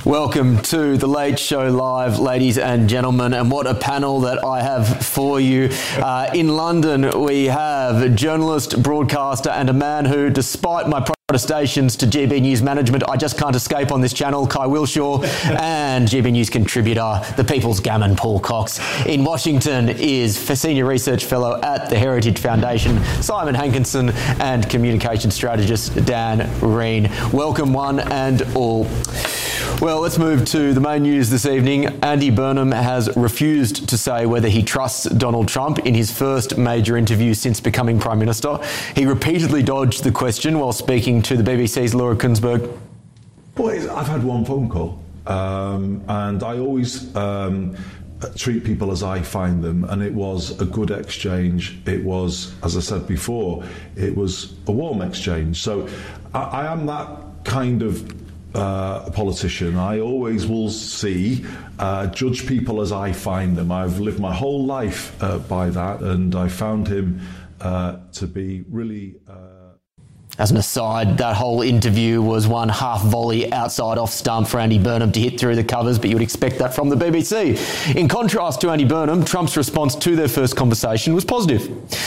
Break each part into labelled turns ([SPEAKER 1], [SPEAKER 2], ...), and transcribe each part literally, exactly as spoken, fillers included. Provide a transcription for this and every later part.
[SPEAKER 1] Welcome to The Late Show Live, ladies and gentlemen, and what a panel that I have for you. Uh, in London, we have journalist, broadcaster, and a man who, despite my protestations to G B News management, I just can't escape on this channel, Kai Wilshaw, and G B News contributor, the People's Gammon, Paul Cox. In Washington is Senior Research Fellow at the Heritage Foundation, Simon Hankinson, and Communication Strategist, Dan Reen. Welcome one and all. Well, let's move to the main news this evening. Andy Burnham has refused to say whether he trusts Donald Trump in his first major interview since becoming Prime Minister. He repeatedly dodged the question while speaking to the B B C's Laura Kuenssberg.
[SPEAKER 2] Well, I've had one phone call, um, and I always um, treat people as I find them, and it was a good exchange. It was, as I said before, it was a warm exchange. So I, I am that kind of Uh, a politician. I always will see, uh, judge people as I find them. I've lived my whole life uh, by that, and I found him uh, to be really... Uh...
[SPEAKER 1] As an aside, that whole interview was one half volley outside off stump for Andy Burnham to hit through the covers, but you would expect that from the B B C. In contrast to Andy Burnham, Trump's response to their first conversation was positive.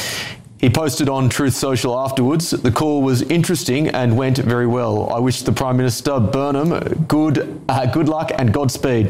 [SPEAKER 1] He posted on Truth Social afterwards, "The call was interesting and went very well. I wish the Prime Minister, Burnham, good uh, good luck and Godspeed."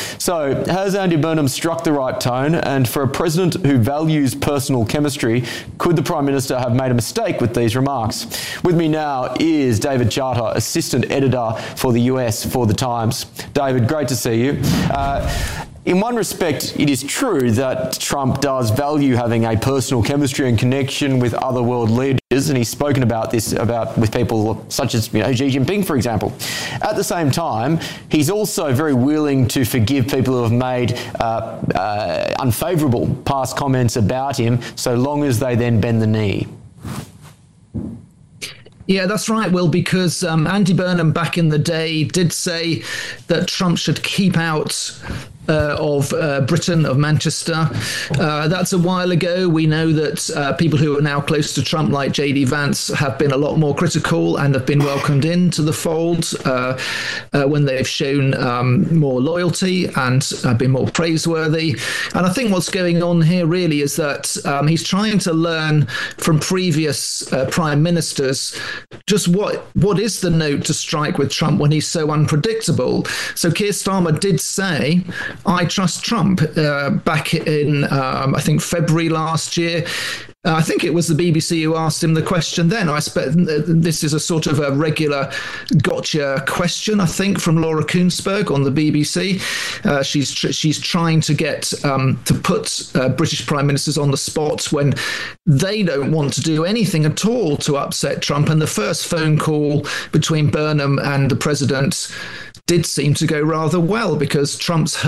[SPEAKER 1] So, has Andy Burnham struck the right tone? And for a president who values personal chemistry, could the Prime Minister have made a mistake with these remarks? With me now is David Charter, Assistant Editor for the U S for The Times. David, great to see you. Uh, In one respect, it is true that Trump does value having a personal chemistry and connection with other world leaders, and he's spoken about this about with people such as, you know, Xi Jinping, for example. At the same time, he's also very willing to forgive people who have made uh, uh, unfavourable past comments about him, so long as they then bend the knee.
[SPEAKER 3] Yeah, that's right, Will, because um, Andy Burnham back in the day did say that Trump should keep out Uh, of uh, Britain, of Manchester. Uh, that's a while ago. We know that uh, people who are now close to Trump, like J D Vance, have been a lot more critical and have been welcomed into the fold uh, uh, when they've shown um, more loyalty and uh, been more praiseworthy. And I think what's going on here really is that um, he's trying to learn from previous uh, prime ministers just what what is the note to strike with Trump when he's so unpredictable. So Keir Starmer did say, "I trust Trump," uh, back in, um, I think, February last year. Uh, I think it was the B B C who asked him the question then. I expect this is a sort of a regular gotcha question, I think, from Laura Kuenssberg on the B B C. Uh, she's tr- she's trying to get um, to put uh, British prime ministers on the spot when they don't want to do anything at all to upset Trump. And the first phone call between Burnham and the president did seem to go rather well, because Trump's